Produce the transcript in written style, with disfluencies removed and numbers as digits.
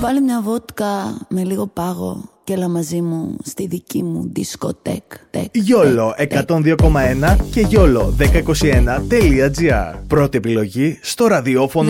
Βάλε μια βότκα με λίγο πάγο και έλα μαζί μου στη δική μου δισκοτέκ. Γιόλο 102,1 και γιόλο 1021.gr. Πρώτη επιλογή στο ραδιόφωνο